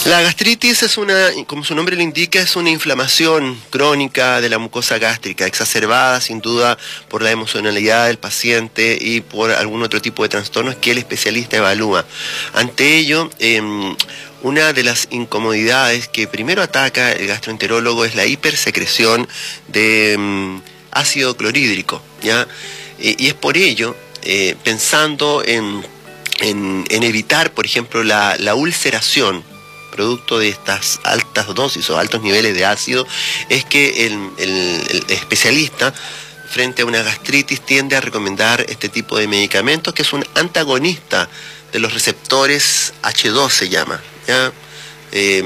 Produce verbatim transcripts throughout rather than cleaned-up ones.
La gastritis es una, como su nombre lo indica, es una inflamación crónica de la mucosa gástrica, exacerbada sin duda por la emocionalidad del paciente y por algún otro tipo de trastornos que el especialista evalúa. Ante ello, eh, una de las incomodidades que primero ataca el gastroenterólogo es la hipersecreción de um, ácido clorhídrico, ¿ya? Y, y es por ello, eh, pensando en, en, en evitar, por ejemplo, la, la ulceración, producto de estas altas dosis o altos niveles de ácido, es que el, el, el especialista frente a una gastritis tiende a recomendar este tipo de medicamentos, que es un antagonista de los receptores hache dos, se llama, ¿ya? Eh,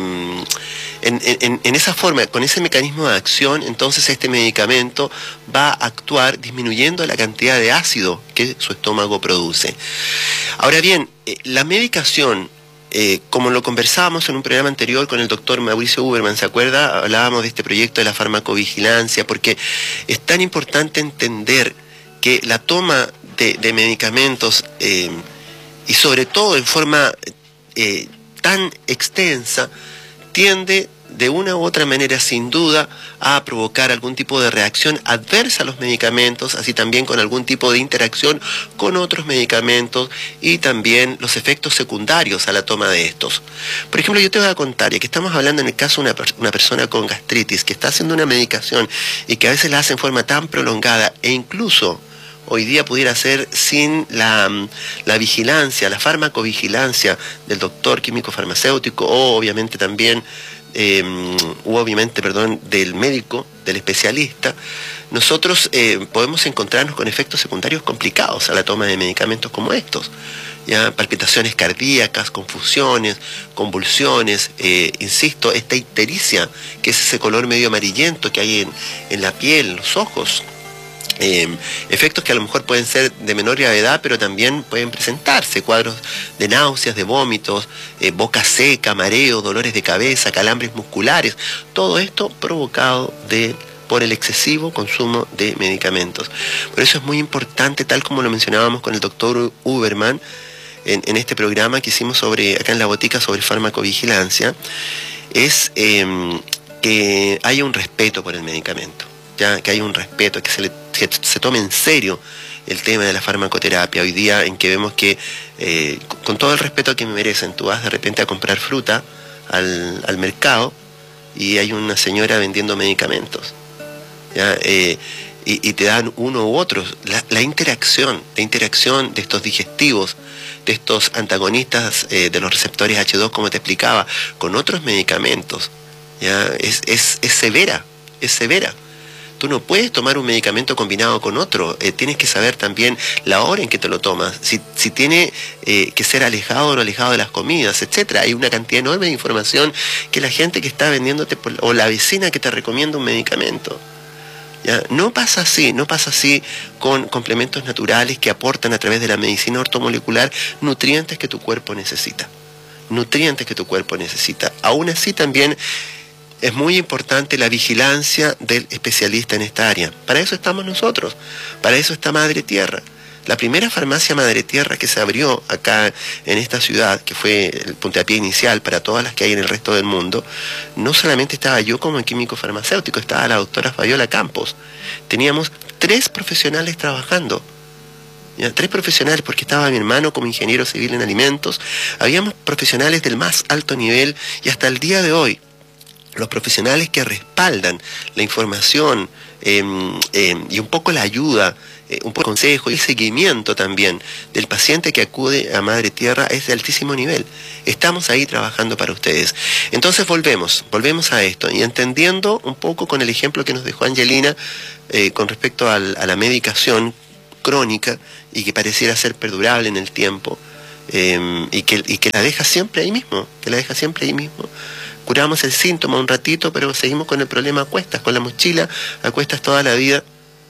en, en, en esa forma, con ese mecanismo de acción, entonces este medicamento va a actuar disminuyendo la cantidad de ácido que su estómago produce. Ahora bien, eh, la medicación, Eh, como lo conversábamos en un programa anterior con el doctor Mauricio Uberman, ¿se acuerda? Hablábamos de este proyecto de la farmacovigilancia, porque es tan importante entender que la toma de, de medicamentos, eh, y sobre todo en forma eh, tan extensa, tiende de una u otra manera, sin duda, a provocar algún tipo de reacción adversa a los medicamentos, así también con algún tipo de interacción con otros medicamentos y también los efectos secundarios a la toma de estos. Por ejemplo, yo te voy a contar, ya que estamos hablando en el caso de una, una persona con gastritis que está haciendo una medicación y que a veces la hace en forma tan prolongada e incluso hoy día pudiera ser sin la, la vigilancia, la farmacovigilancia del doctor químico farmacéutico o obviamente también Eh, u obviamente, perdón, del médico, del especialista, nosotros eh, podemos encontrarnos con efectos secundarios complicados a la toma de medicamentos como estos, ya palpitaciones cardíacas, confusiones, convulsiones, eh, insisto, esta ictericia, que es ese color medio amarillento que hay en, en la piel, en los ojos. Eh, efectos que a lo mejor pueden ser de menor gravedad, pero también pueden presentarse cuadros de náuseas, de vómitos, eh, boca seca, mareo, dolores de cabeza, calambres musculares, todo esto provocado de, por el excesivo consumo de medicamentos. Por eso es muy importante, tal como lo mencionábamos con el doctor Uberman en, en este programa que hicimos sobre, acá en la botica, sobre farmacovigilancia, es eh, que haya un respeto por el medicamento. Ya, que hay un respeto, que se, le, que se tome en serio el tema de la farmacoterapia. Hoy día en que vemos que, eh, con todo el respeto que me merecen, tú vas de repente a comprar fruta al, al mercado y hay una señora vendiendo medicamentos, ¿ya? Eh, y, y te dan uno u otro. La, la interacción, la interacción de estos digestivos, de estos antagonistas eh, de los receptores hache dos, como te explicaba, con otros medicamentos, ¿ya? Es, es, es severa, es severa. Tú no puedes tomar un medicamento combinado con otro, eh, tienes que saber también la hora en que te lo tomas, si, si tiene eh, que ser alejado o no alejado de las comidas, etcétera. Hay una cantidad enorme de información que la gente que está vendiéndote, por, o la vecina que te recomienda un medicamento, ¿ya? No pasa así, no pasa así con complementos naturales que aportan a través de la medicina ortomolecular nutrientes que tu cuerpo necesita, nutrientes que tu cuerpo necesita. Aún así también es muy importante la vigilancia del especialista en esta área. Para eso estamos nosotros, para eso está Madre Tierra. La primera farmacia Madre Tierra que se abrió acá en esta ciudad, que fue el puntapié inicial para todas las que hay en el resto del mundo, no solamente estaba yo como químico farmacéutico, estaba la doctora Fabiola Campos. Teníamos tres profesionales trabajando. Ya, tres profesionales, porque estaba mi hermano como ingeniero civil en alimentos. Habíamos profesionales del más alto nivel y hasta el día de hoy, los profesionales que respaldan la información eh, eh, y un poco la ayuda, eh, un poco el consejo y el seguimiento también del paciente que acude a Madre Tierra es de altísimo nivel. Estamos ahí trabajando para ustedes. Entonces volvemos, volvemos a esto y entendiendo un poco con el ejemplo que nos dejó Angelina eh, con respecto al, a la medicación crónica y que pareciera ser perdurable en el tiempo eh, y, que, y que la deja siempre ahí mismo, que la deja siempre ahí mismo. Curamos el síntoma un ratito, pero seguimos con el problema a cuestas, con la mochila a cuestas toda la vida.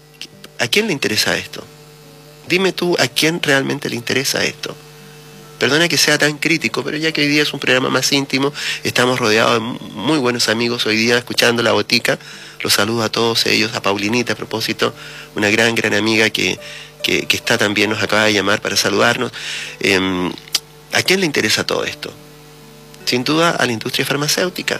¿A quién le interesa esto? Dime tú, ¿a quién realmente le interesa esto? Perdona que sea tan crítico, pero ya que hoy día es un programa más íntimo, estamos rodeados de muy buenos amigos hoy día escuchando La Botica. Los saludo a todos ellos, a Paulinita a propósito, una gran, gran amiga que, que, que está también, nos acaba de llamar para saludarnos. Eh, ¿A quién le interesa todo esto? Sin duda a la industria farmacéutica.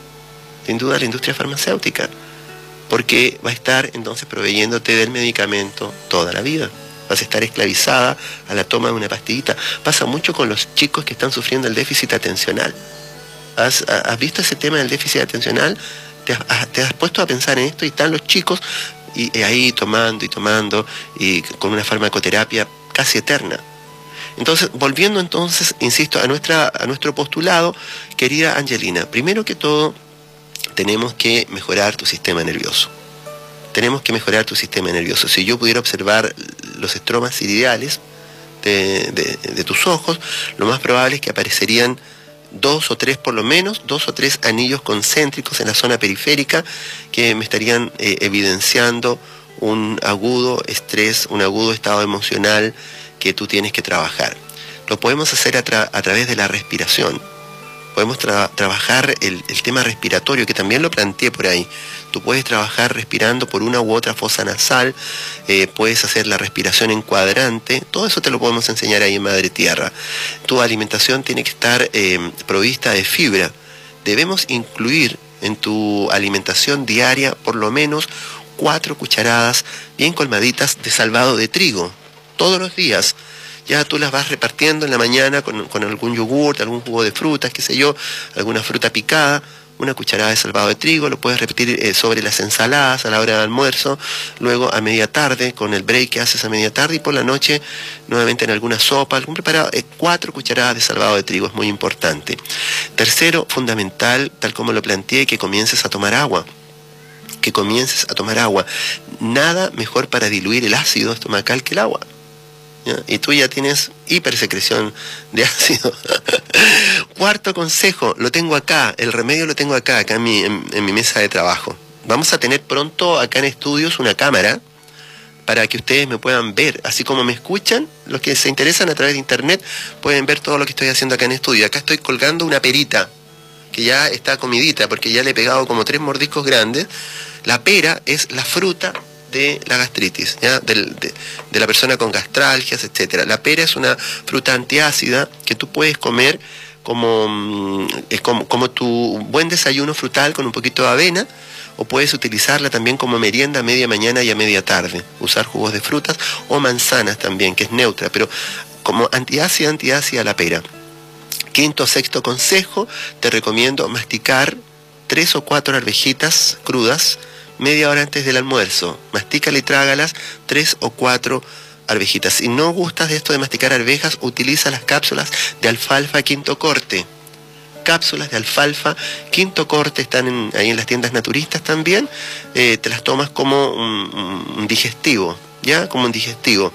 Sin duda a la industria farmacéutica. Porque va a estar entonces proveyéndote del medicamento toda la vida. Vas a estar esclavizada a la toma de una pastillita. Pasa mucho con los chicos que están sufriendo el déficit atencional. ¿Has, has visto ese tema del déficit atencional? ¿Te has, te has puesto a pensar en esto? Y están los chicos y, y ahí tomando y tomando y con una farmacoterapia casi eterna. Entonces, volviendo entonces, insisto, a, nuestra, a nuestro postulado, querida Angelina, primero que todo, tenemos que mejorar tu sistema nervioso. Tenemos que mejorar tu sistema nervioso. Si yo pudiera observar los estromas iridiales de, de, de tus ojos, lo más probable es que aparecerían dos o tres, por lo menos, dos o tres anillos concéntricos en la zona periférica que me estarían eh, evidenciando un agudo estrés, un agudo estado emocional que tú tienes que trabajar. Lo podemos hacer a, tra a través de la respiración. Podemos tra trabajar el, el tema respiratorio, que también lo planteé por ahí. Tú puedes trabajar respirando por una u otra fosa nasal, eh, puedes hacer la respiración en cuadrante, todo eso te lo podemos enseñar ahí en Madre Tierra. Tu alimentación tiene que estar eh, provista de fibra. Debemos incluir en tu alimentación diaria por lo menos cuatro cucharadas bien colmaditas de salvado de trigo, todos los días. Ya tú las vas repartiendo en la mañana con, con algún yogur, algún jugo de frutas, qué sé yo, alguna fruta picada, una cucharada de salvado de trigo, lo puedes repetir eh, sobre las ensaladas a la hora de almuerzo, luego a media tarde, con el break que haces a media tarde, y por la noche nuevamente en alguna sopa, algún preparado, eh, cuatro cucharadas de salvado de trigo, es muy importante. Tercero, fundamental, tal como lo planteé, que comiences a tomar agua. que comiences a tomar agua. Nada mejor para diluir el ácido estomacal que el agua. ¿Ya? Y tú ya tienes hipersecreción de ácido. Cuarto consejo, lo tengo acá, el remedio lo tengo acá, acá en mi, en, en mi mesa de trabajo. Vamos a tener pronto acá en estudios una cámara para que ustedes me puedan ver, así como me escuchan, los que se interesan a través de internet pueden ver todo lo que estoy haciendo acá en estudio. Acá estoy colgando una perita, que ya está comidita, porque ya le he pegado como tres mordiscos grandes. La pera es la fruta de la gastritis, ¿ya? Del, de, de la persona con gastralgias, etcétera. La pera es una fruta antiácida que tú puedes comer como, es como, como tu buen desayuno frutal con un poquito de avena, o puedes utilizarla también como merienda a media mañana y a media tarde. Usar jugos de frutas o manzanas también, que es neutra, pero como antiácida, antiácida la pera. Quinto o sexto consejo, te recomiendo masticar tres o cuatro arvejitas crudas media hora antes del almuerzo. Mastícala y trágalas tres o cuatro arvejitas. Si no gustas de esto de masticar arvejas, utiliza las cápsulas de alfalfa quinto corte. Cápsulas de alfalfa quinto corte están en, ahí en las tiendas naturistas también. Eh, te las tomas como un, un digestivo. ¿Ya? Como un digestivo.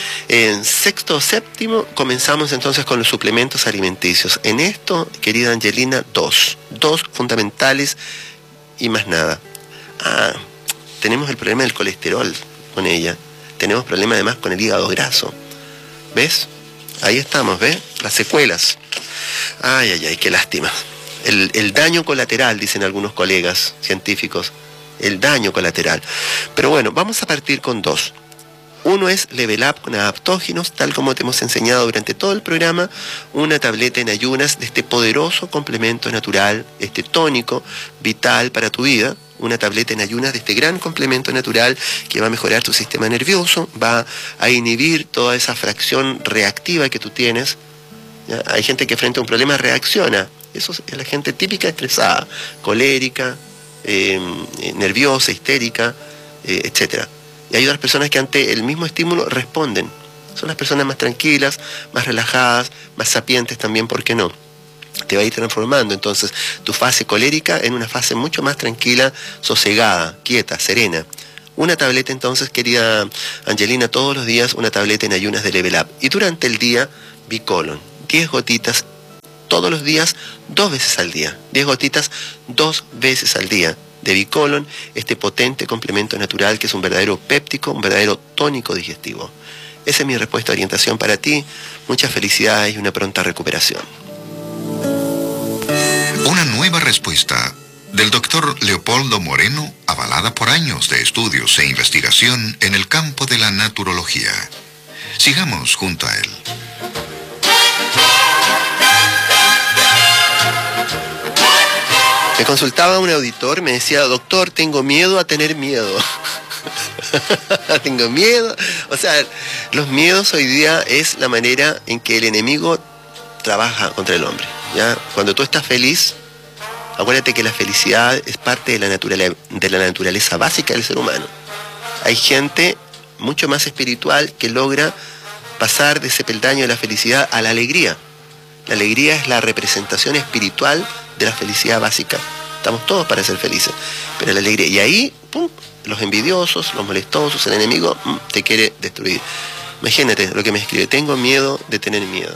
En sexto o séptimo comenzamos entonces con los suplementos alimenticios. En esto, querida Angelina, dos. Dos fundamentales y más nada. Ah, tenemos el problema del colesterol con ella. Tenemos problema además con el hígado graso. ¿Ves? Ahí estamos, ¿ves? Las secuelas. Ay, ay, ay, qué lástima. El, el daño colateral, dicen algunos colegas científicos. El daño colateral. Pero bueno, vamos a partir con dos. Uno es Level Up con adaptógenos, tal como te hemos enseñado durante todo el programa, una tableta en ayunas de este poderoso complemento natural, este tónico vital para tu vida, una tableta en ayunas de este gran complemento natural que va a mejorar tu sistema nervioso, va a inhibir toda esa fracción reactiva que tú tienes. ¿Ya? Hay gente que frente a un problema reacciona, eso es la gente típica estresada, colérica, eh, nerviosa, histérica, eh, etcétera. Y hay otras personas que ante el mismo estímulo responden. Son las personas más tranquilas, más relajadas, más sapientes también, ¿por qué no? Te va a ir transformando entonces tu fase colérica en una fase mucho más tranquila, sosegada, quieta, serena. Una tableta entonces, querida Angelina, todos los días una tableta en ayunas de Level Up. Y durante el día, Bicolon, diez gotitas, todos los días, dos veces al día. diez gotitas, dos veces al día. De Bicolon, este potente complemento natural que es un verdadero péptico, un verdadero tónico digestivo. Esa es mi respuesta de orientación para ti. Muchas felicidades y una pronta recuperación. Una nueva respuesta del doctor Leopoldo Moreno, avalada por años de estudios e investigación en el campo de la naturología. Sigamos junto a él. Me consultaba un auditor, me decía, doctor, tengo miedo a tener miedo. Tengo miedo. O sea, los miedos hoy día es la manera en que el enemigo trabaja contra el hombre, ¿ya? Cuando tú estás feliz, acuérdate que la felicidad es parte de la naturaleza, de la naturaleza básica del ser humano. Hay gente mucho más espiritual que logra pasar de ese peldaño de la felicidad a la alegría. La alegría es la representación espiritual de la felicidad básica. Estamos todos para ser felices, pero la alegría, y ahí, pum, los envidiosos, los molestosos, el enemigo mm, te quiere destruir. Imagínate lo que me escribe: tengo miedo de tener miedo.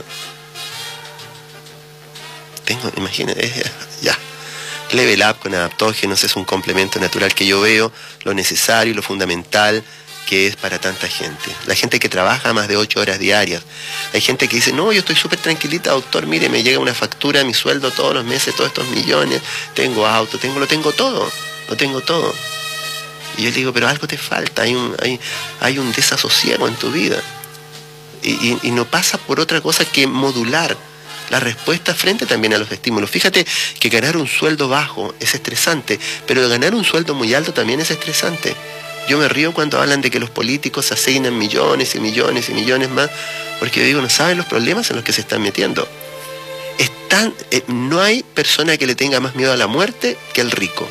Tengo, imagínate, eh, ya. Level Up con adaptógenos es un complemento natural que yo veo lo necesario y lo fundamental que es para tanta gente. La gente que trabaja más de ocho horas diarias. Hay gente que dice, no, yo estoy súper tranquilita, doctor, mire, me llega una factura, mi sueldo todos los meses, todos estos millones, tengo auto, tengo, lo tengo todo, lo tengo todo. Y yo le digo, pero algo te falta, hay un, hay, hay un desasosiego en tu vida. Y, y, y no pasa por otra cosa que modular la respuesta frente también a los estímulos. Fíjate que ganar un sueldo bajo es estresante, pero ganar un sueldo muy alto también es estresante. Yo me río cuando hablan de que los políticos asignan millones y millones y millones más, porque yo digo, no saben los problemas en los que se están metiendo. Están, eh, no hay persona que le tenga más miedo a la muerte que el rico.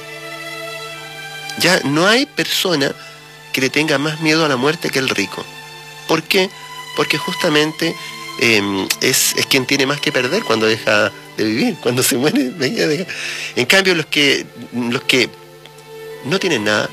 Ya no hay persona que le tenga más miedo a la muerte que el rico. ¿Por qué? Porque justamente eh, es, es quien tiene más que perder cuando deja de vivir, cuando se muere. Deja. En cambio, los que, los que no tienen nada,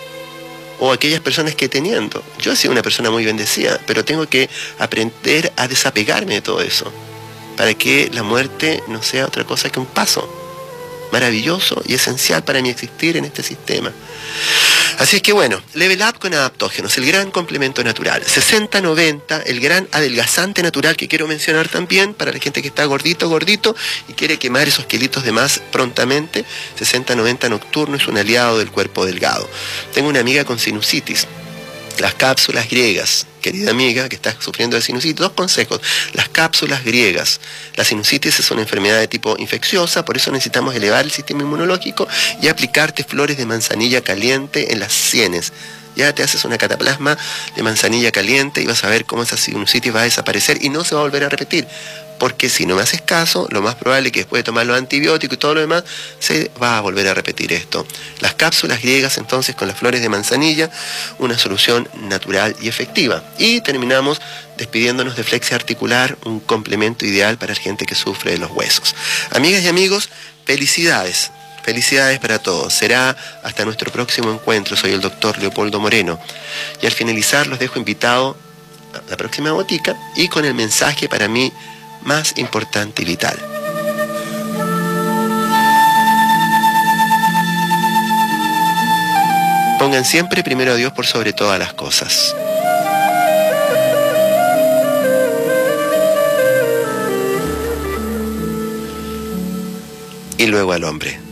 o aquellas personas que teniendo. Yo he sido una persona muy bendecida, pero tengo que aprender a desapegarme de todo eso, para que la muerte no sea otra cosa que un paso maravilloso y esencial para mi existir en este sistema. Así es que bueno, Level Up con adaptógenos, el gran complemento natural. sesenta noventa, el gran adelgazante natural que quiero mencionar también para la gente que está gordito, gordito y quiere quemar esos kilitos de más prontamente. sesenta noventa nocturno es un aliado del cuerpo delgado. Tengo una amiga con sinusitis. Las cápsulas griegas, querida amiga que está sufriendo de sinusitis, dos consejos. Las cápsulas griegas. La sinusitis es una enfermedad de tipo infecciosa, por eso necesitamos elevar el sistema inmunológico y aplicarte flores de manzanilla caliente en las sienes. Ya te haces una cataplasma de manzanilla caliente y vas a ver cómo esa sinusitis va a desaparecer y no se va a volver a repetir. Porque si no me haces caso, lo más probable es que después de tomar los antibióticos y todo lo demás, se va a volver a repetir esto. Las cápsulas griegas, entonces, con las flores de manzanilla, una solución natural y efectiva. Y terminamos despidiéndonos de Flexia Articular, un complemento ideal para la gente que sufre de los huesos. Amigas y amigos, felicidades. Felicidades para todos. Será hasta nuestro próximo encuentro. Soy el doctor Leopoldo Moreno. Y al finalizar los dejo invitado a la próxima botica y con el mensaje para mí más importante y vital. Pongan siempre primero a Dios por sobre todas las cosas. Y luego al hombre.